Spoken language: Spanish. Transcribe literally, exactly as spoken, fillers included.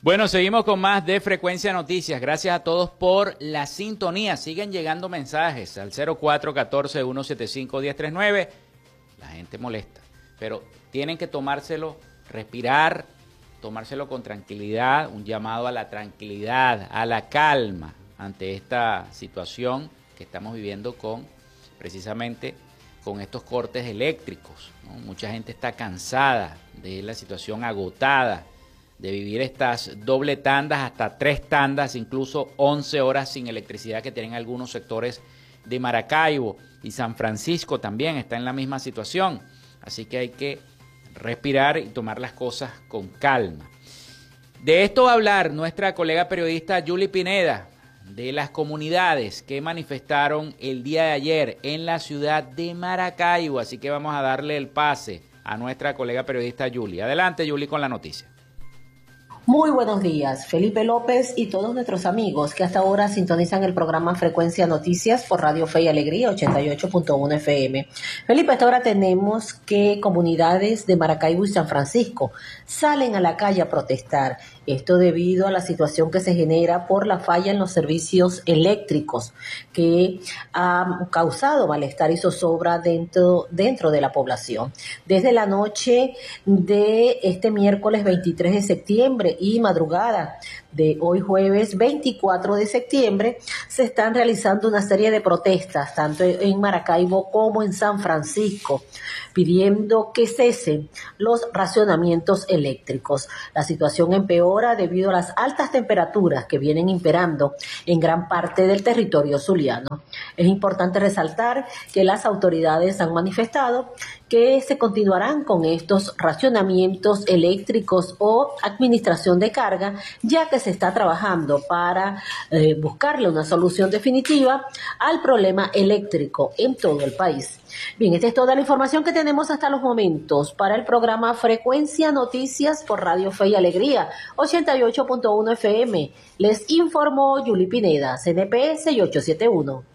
Bueno, seguimos con más de Frecuencia Noticias. Gracias a todos por la sintonía. Siguen llegando mensajes al cero cuatro uno cuatro, uno siete cinco, uno cero tres nueve. La gente molesta, pero tienen que tomárselo, respirar, tomárselo con tranquilidad, un llamado a la tranquilidad, a la calma ante esta situación que estamos viviendo con, precisamente, con estos cortes eléctricos, ¿no? Mucha gente está cansada de la situación, agotada de vivir estas doble tandas, hasta tres tandas, incluso once horas sin electricidad que tienen algunos sectores de Maracaibo, y San Francisco también está en la misma situación. Así que hay que respirar y tomar las cosas con calma. De esto va a hablar nuestra colega periodista Yuli Pineda, de las comunidades que manifestaron el día de ayer en la ciudad de Maracaibo. Así que vamos a darle el pase a nuestra colega periodista Yuli. Adelante, Yuli, con la noticia. Muy buenos días, Felipe López y todos nuestros amigos que hasta ahora sintonizan el programa Frecuencia Noticias por Radio Fe y Alegría ochenta y ocho punto uno F M. Felipe, hasta ahora tenemos que comunidades de Maracaibo y San Francisco salen a la calle a protestar. Esto debido a la situación que se genera por la falla en los servicios eléctricos que ha causado malestar y zozobra dentro, dentro de la población. Desde la noche de este miércoles veintitrés de septiembre y madrugada de hoy jueves veinticuatro de septiembre se están realizando una serie de protestas tanto en Maracaibo como en San Francisco, pidiendo que cesen los racionamientos eléctricos. La situación empeora debido a las altas temperaturas que vienen imperando en gran parte del territorio zuliano. Es importante resaltar que las autoridades han manifestado que se continuarán con estos racionamientos eléctricos o administración de carga, ya que se está trabajando para eh, buscarle una solución definitiva al problema eléctrico en todo el país. Bien, esta es toda la información que tenemos hasta los momentos para el programa Frecuencia Noticias por Radio Fe y Alegría ochenta y ocho punto uno F M. Les informó Yuli Pineda, C N P S y ochocientos setenta y uno.